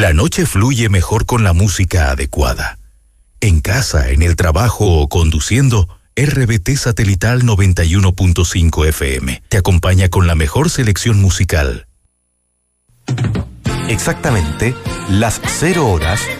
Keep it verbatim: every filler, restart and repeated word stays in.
La noche fluye mejor con la música adecuada. En casa, en el trabajo o conduciendo, R B T Satelital noventa y uno punto cinco F M te acompaña con la mejor selección musical. Exactamente las cero horas